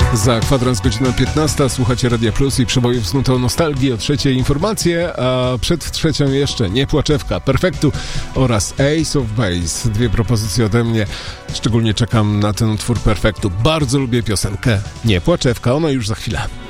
Za kwadrans godzina 15 słuchacie Radia Plus i przebojów z nutą nostalgii. O trzeciej informacje, a przed trzecią jeszcze Nie płaczewka, Perfektu oraz Ace of Base. Dwie propozycje ode mnie. Szczególnie czekam na ten utwór Perfektu. Bardzo lubię piosenkę Nie płaczewka, ona już za chwilę.